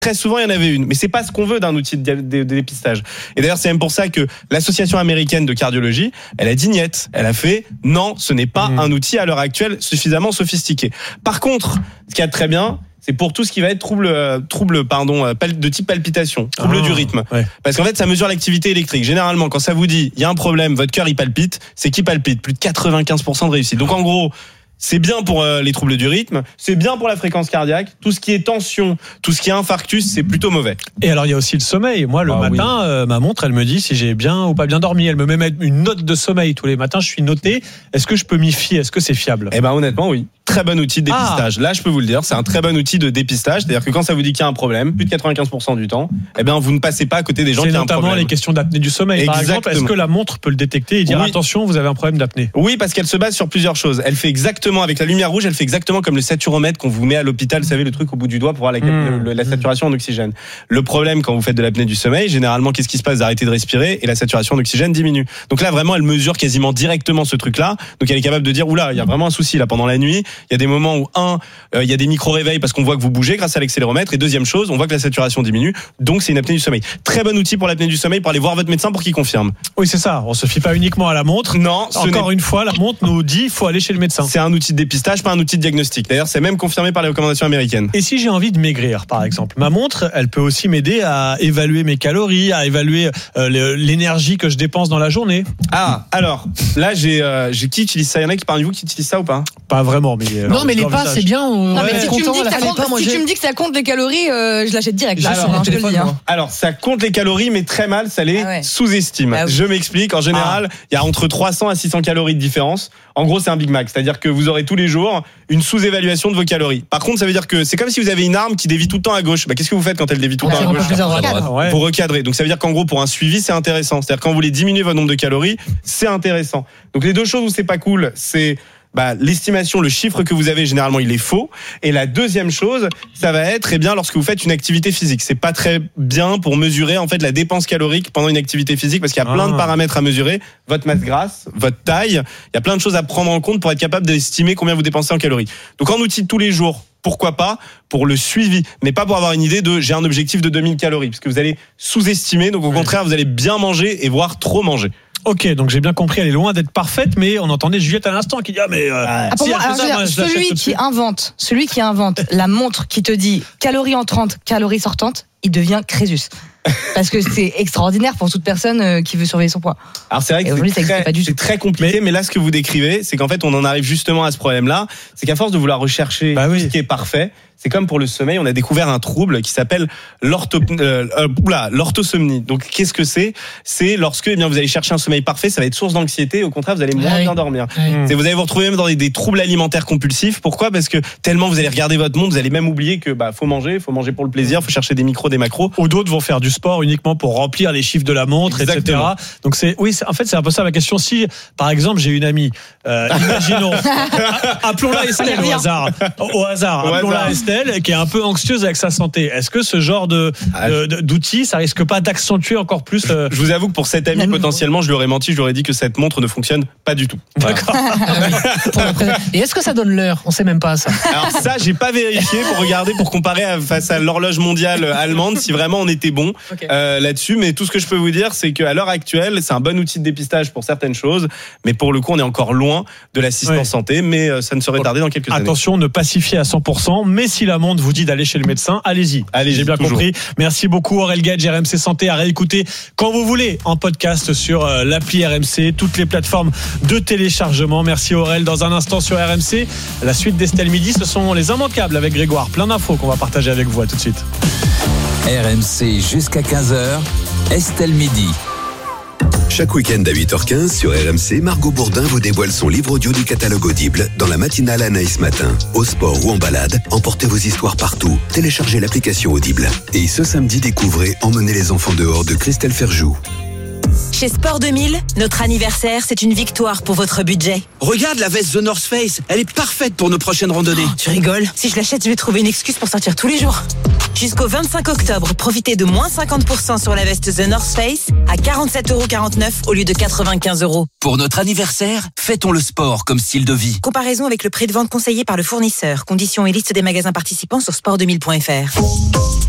Très souvent, il y en avait une, mais c'est pas ce qu'on veut d'un outil de dépistage. Et d'ailleurs, c'est même pour ça que l'Association américaine de cardiologie, elle a dit niet. Elle a fait non, ce n'est pas un outil à l'heure actuelle suffisamment sophistiqué. Par contre, ce qui est très bien, c'est pour tout ce qui va être trouble de type palpitation, trouble du rythme. Ouais. Parce qu'en fait, ça mesure l'activité électrique. Généralement, quand ça vous dit, il y a un problème, votre cœur il palpite, c'est qui palpite? Plus de 95% de réussite. Donc en gros, c'est bien pour les troubles du rythme, c'est bien pour la fréquence cardiaque. Tout ce qui est tension, tout ce qui est infarctus, c'est plutôt mauvais. Et alors, il y a aussi le sommeil. Moi, le matin, ma montre, elle me dit si j'ai bien ou pas bien dormi. Elle me met une note de sommeil. Tous les matins, je suis noté. Est-ce que je peux m'y fier? Est-ce que c'est fiable? Eh ben, honnêtement, oui. Très bon outil de dépistage. Là, je peux vous le dire, c'est un très bon outil de dépistage. C'est-à-dire que quand ça vous dit qu'il y a un problème, plus de 95% du temps, eh ben, vous ne passez pas à côté des gens qui ont un problème. C'est notamment les questions d'apnée du sommeil. Par exemple, est-ce que la montre peut le détecter et dire attention, vous avez un problème d'apnée? Oui, parce qu'elle se base sur plusieurs choses. Elle fait exactement, avec la lumière rouge, elle fait exactement comme le saturomètre qu'on vous met à l'hôpital, vous savez, le truc au bout du doigt pour voir la saturation en oxygène. Le problème, quand vous faites de l'apnée du sommeil, généralement, qu'est-ce qui se passe? Vous arrêtez de respirer et la saturation d'oxygène diminue. Donc là, vraiment, elle mesure quasiment directement ce truc-là. Donc elle est capable de dire, oula, il y a vraiment un souci là pendant la nuit. Il y a des moments où il y a des micro-réveils parce qu'on voit que vous bougez grâce à l'accéléromètre. Et deuxième chose, on voit que la saturation diminue. Donc c'est une apnée du sommeil. Très bon outil pour l'apnée du sommeil, pour aller voir votre médecin pour qu'il confirme. Oui, c'est ça. On se fie pas uniquement à la montre. Non. Encore une fois, la montre nous dit, faut aller chez le médecin. C'est un outil de dépistage, pas un outil de diagnostic. D'ailleurs, c'est même confirmé par les recommandations américaines. Et si j'ai envie de maigrir, par exemple, ma montre, elle peut aussi m'aider à évaluer mes calories, à évaluer l'énergie que je dépense dans la journée. Ah, alors, là, j'ai qui utilise ça? Il y en a qui parmi vous qui utilisent ça ou pas? Pas vraiment, mais non, mais les pas, c'est bien. Non, mais si tu me dis que ça compte les calories, je l'achète direct. Alors, je te le dis. Alors, ça compte les calories, mais très mal, ça les sous-estime. Ah oui. Je m'explique. En général, il y a entre 300 à 600 calories de différence. En gros, c'est un Big Mac. C'est-à-dire que vous aurez tous les jours une sous-évaluation de vos calories. Par contre, ça veut dire que c'est comme si vous avez une arme qui dévie tout le temps à gauche. Qu'est-ce que vous faites quand elle dévie tout le temps à gauche? Vous recadrez. Donc, ça veut dire qu'en gros, pour un suivi, c'est intéressant. C'est-à-dire quand vous voulez diminuer votre nombre de calories, c'est intéressant. Donc, les deux choses où c'est pas cool, c'est l'estimation, le chiffre que vous avez, généralement, il est faux. Et la deuxième chose, ça va être, lorsque vous faites une activité physique. C'est pas très bien pour mesurer, en fait, la dépense calorique pendant une activité physique parce qu'il y a plein de paramètres à mesurer. Votre masse grasse, votre taille. Il y a plein de choses à prendre en compte pour être capable d'estimer combien vous dépensez en calories. Donc, en outil de tous les jours, pourquoi pas pour le suivi, mais pas pour avoir une idée de j'ai un objectif de 2000 calories, parce que vous allez sous-estimer, donc au contraire, vous allez bien manger et voire trop manger. Ok, donc j'ai bien compris, elle est loin d'être parfaite, mais on entendait Juliette à l'instant qui dit celui qui invente la montre qui te dit calories entrantes, calories sortantes, il devient Crésus. Parce que c'est extraordinaire pour toute personne qui veut surveiller son poids. Alors c'est vrai que c'est très compliqué, mais là ce que vous décrivez, c'est qu'en fait on en arrive justement à ce problème-là, c'est qu'à force de vouloir rechercher ce qui est parfait, c'est comme pour le sommeil, on a découvert un trouble qui s'appelle l'orthosomnie. Donc qu'est-ce que c'est? C'est lorsque vous allez chercher un sommeil parfait, ça va être source d'anxiété, et au contraire vous allez moins bien dormir. C'est vous allez vous retrouver même dans des troubles alimentaires compulsifs. Pourquoi? Parce que tellement vous allez regarder votre montre, vous allez même oublier que faut manger pour le plaisir, faut chercher des micros, des macros. Ou d'autres vont faire du sport uniquement pour remplir les chiffres de la montre, etc. Donc en fait c'est un peu ça ma question. Si par exemple j'ai une amie, imaginons, appelons-la Estelle au hasard, appelons-la Estelle, qui est un peu anxieuse avec sa santé. Est-ce que ce genre d'outils, ça risque pas d'accentuer encore plus Je vous avoue que pour cette amie, potentiellement, je lui aurais menti, je lui aurais dit que cette montre ne fonctionne pas du tout. D'accord. Et est-ce que ça donne l'heure? On sait même pas ça. Alors ça, j'ai pas vérifié pour comparer face à l'horloge mondiale allemande si vraiment on était bon là-dessus. Mais tout ce que je peux vous dire, c'est qu'à l'heure actuelle, c'est un bon outil de dépistage pour certaines choses, mais pour le coup, on est encore loin de l'assistance santé, mais ça ne serait tardé dans quelques années. Attention, ne pas s'y fier à 100%, mais si la montre vous dit d'aller chez le médecin, allez-y. J'ai bien compris. Merci beaucoup Aurel Gage, RMC Santé, à réécouter quand vous voulez en podcast sur l'appli RMC, toutes les plateformes de téléchargement. Merci Aurel. Dans un instant sur RMC, la suite d'Estelle Midi, ce sont les immanquables avec Grégoire. Plein d'infos qu'on va partager avec vous. À tout de suite. RMC jusqu'à 15h, Estelle Midi. Chaque week-end à 8h15 sur RMC, Margot Bourdin vous dévoile son livre audio du catalogue Audible dans la matinale Anaïs Matin. Au sport ou en balade, emportez vos histoires partout. Téléchargez l'application Audible. Et ce samedi, découvrez Emmenez les enfants dehors de Christelle Ferjou. Chez Sport 2000, notre anniversaire, c'est une victoire pour votre budget. Regarde la veste The North Face, elle est parfaite pour nos prochaines randonnées. Tu rigoles? Si je l'achète, je vais trouver une excuse pour sortir tous les jours. Jusqu'au 25 octobre, profitez de moins 50% sur la veste The North Face à 47,49€ au lieu de 95€. Pour notre anniversaire, fêtons le sport comme style de vie. Comparaison avec le prix de vente conseillé par le fournisseur. Conditions et liste des magasins participants sur sport2000.fr.